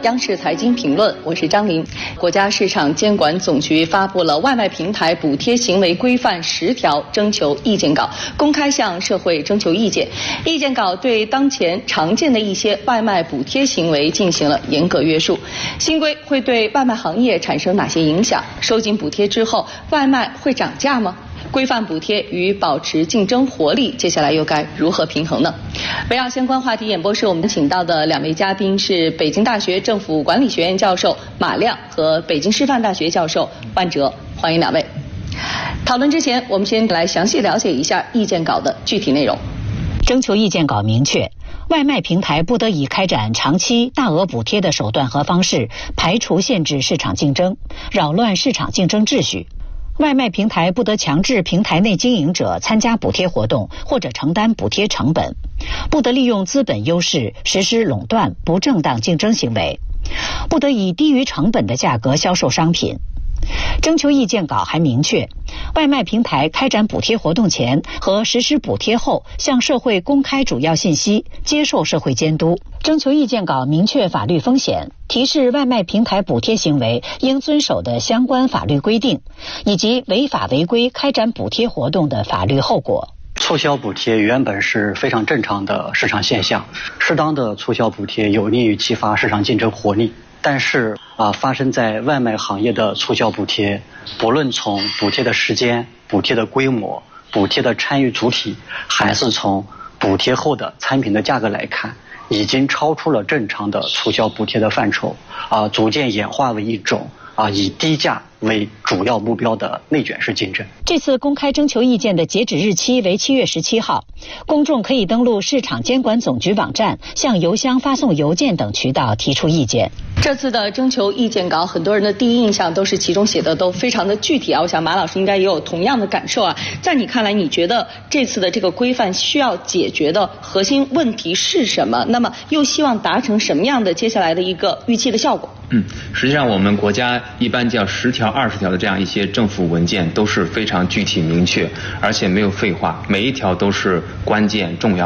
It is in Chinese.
央视财经评论，我是张琳。国家市场监管总局发布了外卖平台补贴行为规范10条征求意见稿，公开向社会征求意见。意见稿对当前常见的一些外卖补贴行为进行了严格约束。新规会对外卖行业产生哪些影响？收紧补贴之后，外卖会涨价吗？规范补贴与保持竞争活力，接下来又该如何平衡呢？围绕相关话题，演播室我们请到的2位嘉宾是北京大学政府管理学院教授马亮和北京师范大学教授万哲，欢迎2位。讨论之前，我们先来详细了解一下意见稿的具体内容。 征求意见稿明确，外卖平台不得以开展长期大额补贴的手段和方式排除限制市场竞争，扰乱市场竞争秩序。外卖平台不得强制平台内经营者参加补贴活动或者承担补贴成本，不得利用资本优势实施垄断不正当竞争行为，不得以低于成本的价格销售商品。征求意见稿还明确，外卖平台开展补贴活动前和实施补贴后向社会公开主要信息，接受社会监督。征求意见稿明确法律风险，提示外卖平台补贴行为应遵守的相关法律规定，以及违法违规开展补贴活动的法律后果。 促销补贴原本是非常正常的市场现象，适当的促销补贴有利于激发市场竞争活力。但是发生在外卖行业的促销补贴，不论从补贴的时间、补贴的规模、补贴的参与主体，还是从补贴后的产品的价格来看，已经超出了正常的促销补贴的范畴，逐渐演化为一种以低价为主要目标的内卷式竞争。 这次公开征求意见的截止日期为7月17号，公众可以登录市场监管总局网站，向邮箱发送邮件等渠道提出意见。 这次的征求意见稿，很多人的第一印象都是其中写的都非常的具体啊。我想马老师应该也有同样的感受啊。在你看来，你觉得这次的这个规范需要解决的核心问题是什么？那么又希望达成什么样的接下来的一个预期的效果？ 实际上我们国家一般叫10条、20条的这样一些政府文件都是非常具体明确，而且没有废话，每一条都是关键重要